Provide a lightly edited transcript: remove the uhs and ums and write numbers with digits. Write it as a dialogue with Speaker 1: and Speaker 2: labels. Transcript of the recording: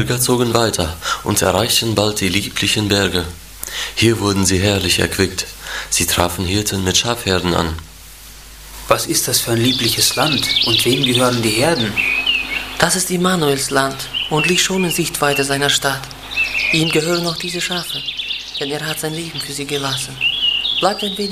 Speaker 1: Pilger zogen weiter und erreichten bald die lieblichen Berge. Hier wurden sie herrlich erquickt. Sie trafen Hirten mit Schafherden an.
Speaker 2: Was ist das für ein liebliches Land und wem gehören die Herden?
Speaker 3: Das ist Immanuels Land und liegt schon in Sichtweite seiner Stadt. Ihm gehören auch diese Schafe, denn er hat sein Leben für sie gelassen. Bleibt ein wenig